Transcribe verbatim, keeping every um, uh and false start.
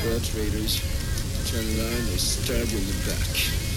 Squad raiders. Turn around, they stab you in the back.